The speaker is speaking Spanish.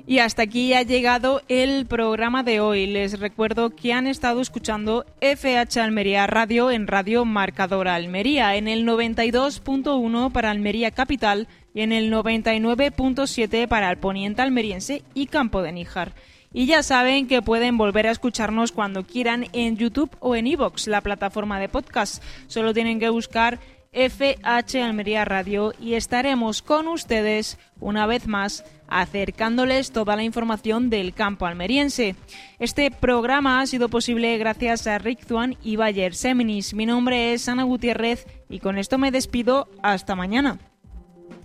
Y hasta aquí ha llegado el programa de hoy. Les recuerdo que han estado escuchando FH Almería Radio en Radio Marcador Almería, en el 92.1 para Almería Capital y en el 99.7 para el Poniente Almeriense y Campo de Níjar. Y ya saben que pueden volver a escucharnos cuando quieran en YouTube o en iVoox, la plataforma de podcast. Solo tienen que buscar FH Almería Radio y estaremos con ustedes una vez más acercándoles toda la información del campo almeriense. Este programa ha sido posible gracias a Rick Zuan y Bayer Seminis. Mi nombre es Ana Gutiérrez y con esto me despido. Hasta mañana.